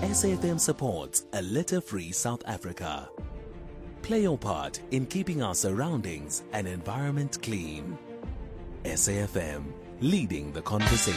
SAFM supports a litter-free South Africa. Play your part in keeping our surroundings and environment clean. SAFM, leading the conversation.